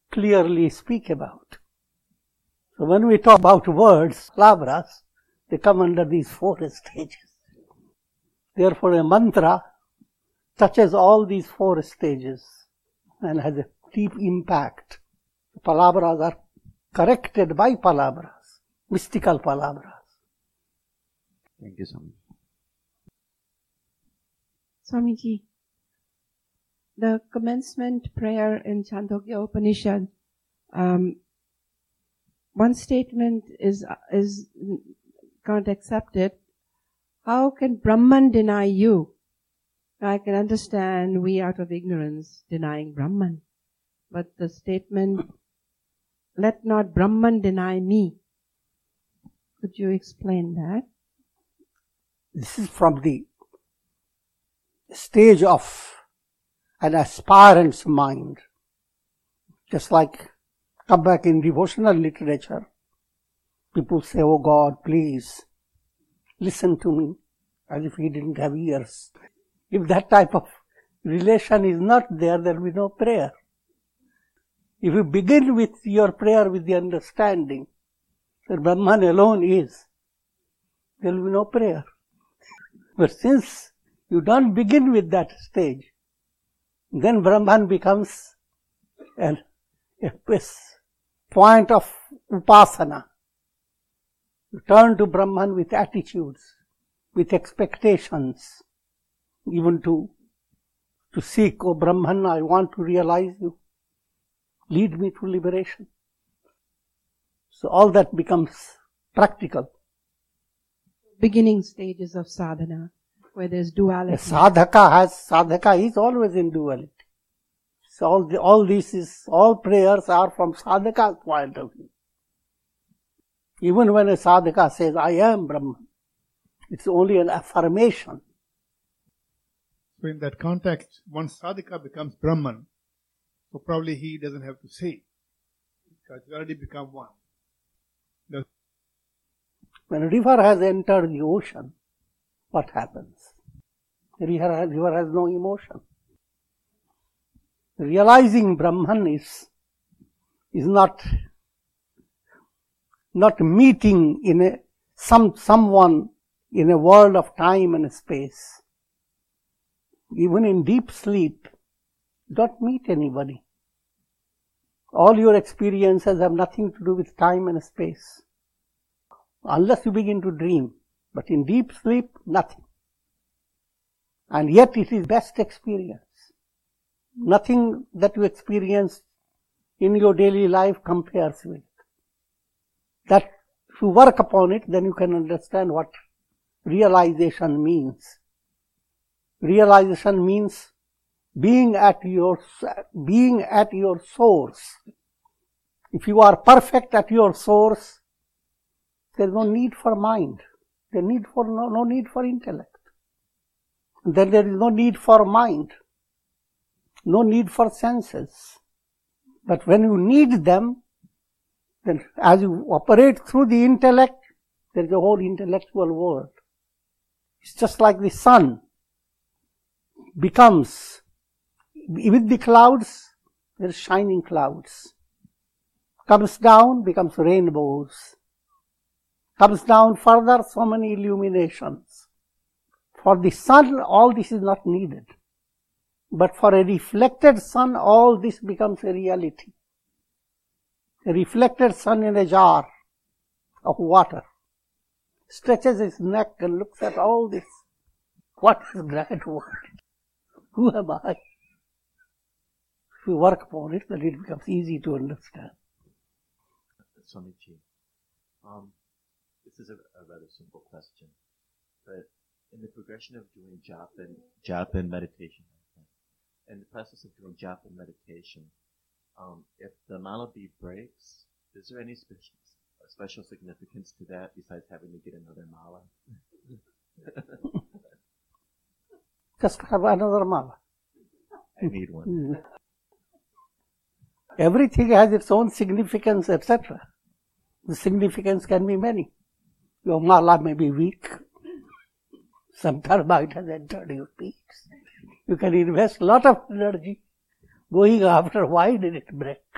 clearly speak about. So when we talk about words, palavras, they come under these 4 stages. Therefore a mantra touches all these 4 stages and has a deep impact. Palavras are corrected by palavras, mystical palavras. Thank you, Swami. Swamiji, the commencement prayer in Chandogya Upanishad, one statement is can't accept it. How can Brahman deny you? I can understand we out of ignorance denying Brahman. But the statement, let not Brahman deny me. Could you explain that? This is from the stage of an aspirant's mind. Just like, come back in devotional literature, people say, oh God, please, listen to me, as if he didn't have ears. If that type of relation is not there, there will be no prayer. If you begin with your prayer with the understanding that Brahman alone is, there will be no prayer. But since you don't begin with that stage, then Brahman becomes a point of upasana. You turn to Brahman with attitudes, with expectations, even to seek, oh Brahman, I want to realize you. Lead me to liberation. So all that becomes practical. Beginning stages of sadhana, where there's duality. A sadhaka is always in duality. So all prayers are from sadhaka's point of view. Even when a sadhaka says, I am Brahman, it's only an affirmation. So in that context, once sadhaka becomes Brahman, so probably he doesn't have to say, because he already become one. When a river has entered the ocean, what happens? The river has no emotion. Realizing Brahman is not meeting in someone in a world of time and space. Even in deep sleep, don't meet anybody. All your experiences have nothing to do with time and space. Unless you begin to dream. But in deep sleep, nothing. And yet it is best experience. Nothing that you experience in your daily life compares with. That if you work upon it, then you can understand what realization means. Realization means being at your source. If you are perfect at your source, there is no need for mind. There is no need for intellect. Then there is no need for mind. No need for senses. But when you need them, then as you operate through the intellect, there is a whole intellectual world. It's just like the sun becomes, with the clouds, there are shining clouds. Comes down, becomes rainbows. Comes down further, so many illuminations. For the sun, all this is not needed. But for a reflected sun, all this becomes a reality. A reflected sun in a jar of water stretches his neck and looks at all this. What is grand world? Who am I? If you work upon it, then it becomes easy to understand. Swamiji, this is a rather simple question, but in the progression of doing japa and meditation, in the process of doing japa and meditation, if the mala bead breaks, is there any special significance to that besides having to get another mala? Just have another mala. I need one. Everything has its own significance, etc. The significance can be many. Your mala may be weak. Some termite has entered your peaks. You can invest a lot of energy going after why did it break.